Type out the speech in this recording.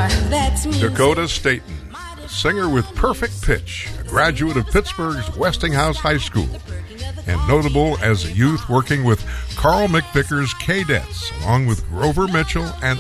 that's music. Dakota Staten, a singer with perfect pitch, a graduate of Pittsburgh's Westinghouse High School, and notable as a youth working with Carl McVicker's Cadettes, along with Grover Mitchell and